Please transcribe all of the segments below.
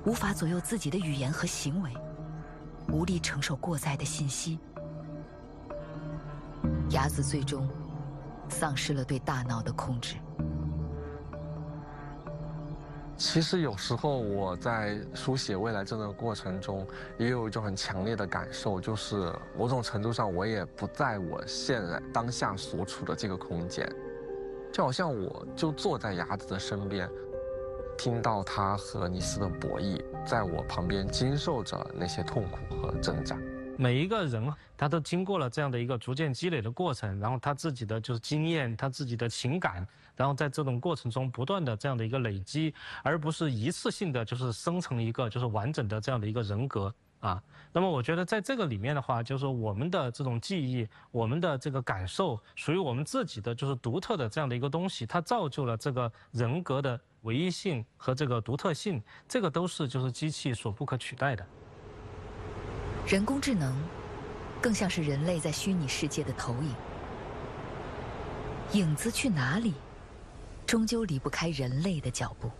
无法左右自己的语言和行为，无力承受过载的信息。鸭子最终丧失了对大脑的控制。 其实有时候我在书写未来症的过程中，也有一种很强烈的感受，就是某种程度上我也不在我现在当下所处的这个空间，就好像我就坐在鸭子的身边，听到它和尼斯的博弈，在我旁边经受着那些痛苦和挣扎。 每一个人他都经过了这样的一个逐渐积累的过程，然后他自己的就是经验，他自己的情感，然后在这种过程中不断的这样的一个累积，而不是一次性的就是生成一个就是完整的这样的一个人格啊。那么我觉得在这个里面的话，就是我们的这种记忆，我们的这个感受，属于我们自己的就是独特的这样的一个东西，它造就了这个人格的唯一性和这个独特性，这个都是就是机器所不可取代的。 人工智能更像是人类在虚拟世界的投影，影子去哪里，终究离不开人类的脚步。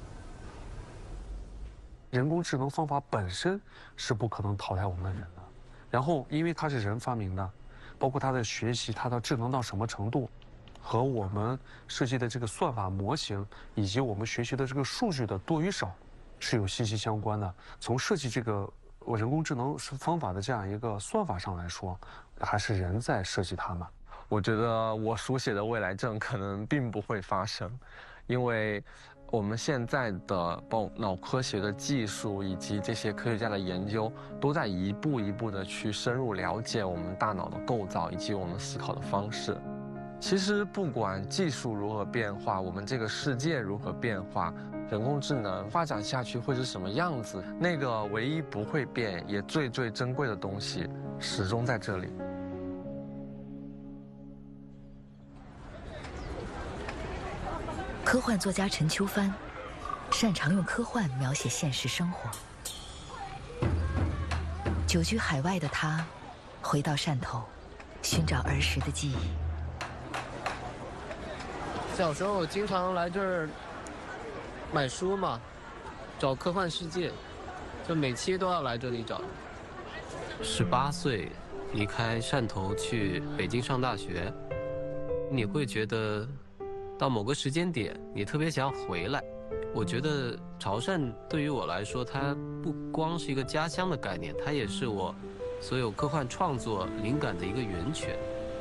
人工智能方法本身是不可能淘汰我们的人的，然后因为它是人发明的，包括它的学习，它的智能到什么程度，和我们设计的这个算法模型以及我们学习的这个数据的多与少是有息息相关的。从设计这个人工智能方法的这样一个算法上来说，还是人在设计它们。 我觉得我书写的未来症可能并不会发生，因为我们现在的脑科学的技术以及这些科学家的研究，都在一步一步的去深入了解我们大脑的构造以及我们思考的方式。其实不管技术如何变化，我们这个世界如何变化，人工智能发展下去会是什么样子，那个唯一不会变也最珍贵的东西始终在这里。 科幻作家陈秋帆擅长用科幻描写现实生活。久居海外的他回到汕头，寻找儿时的记忆。 小时候我经常来这儿买书嘛，找科幻世界，就每期都要来这里找。18岁离开汕头去北京上大学，你会觉得到某个时间点你特别想回来。我觉得潮汕对于我来说，它不光是一个家乡的概念，它也是我所有科幻创作灵感的一个源泉。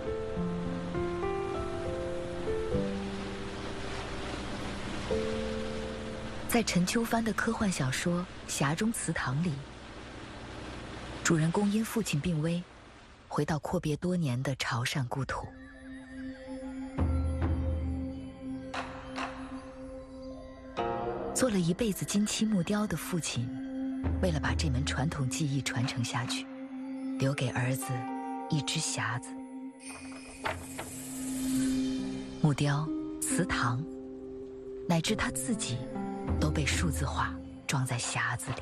在陈秋帆的科幻小说《匣中祠堂》里，主人公因父亲病危，回到阔别多年的潮汕故土。做了一辈子金漆木雕的父亲，为了把这门传统技艺传承下去，留给儿子一只匣子。木雕、祠堂，乃至他自己，都被数字化装在匣子里。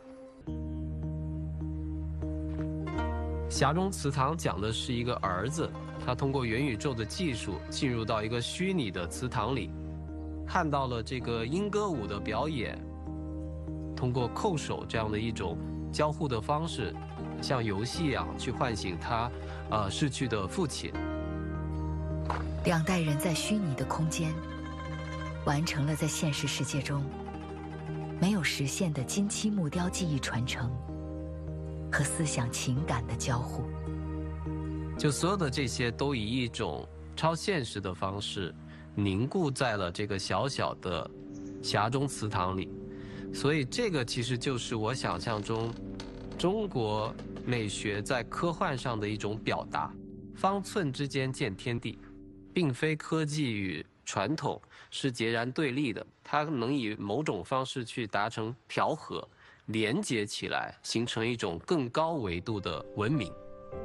匣中祠堂讲的是一个儿子，他通过元宇宙的技术进入到一个虚拟的祠堂里，看到了这个莺歌舞的表演，通过叩首这样的一种交互的方式，像游戏一样去唤醒他逝去的父亲。 两代人在虚拟的空间，完成了在现实世界中没有实现的金漆木雕技艺传承和思想情感的交互。 就所有的这些都以一种超现实的方式凝固在了这个小小的匣中祠堂里，所以这个其实就是我想象中中国美学在科幻上的一种表达。方寸之间见天地，并非科技与传统是截然对立的，它能以某种方式去达成调和，连接起来，形成一种更高维度的文明。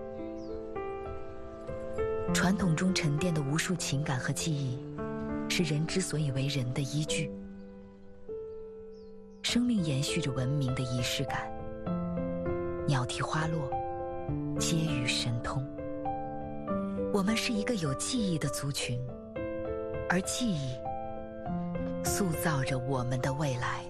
传统中沉淀的无数情感和记忆，是人之所以为人的依据。生命延续着文明的仪式感，鸟啼花落，皆与神通。我们是一个有记忆的族群，而记忆塑造着我们的未来。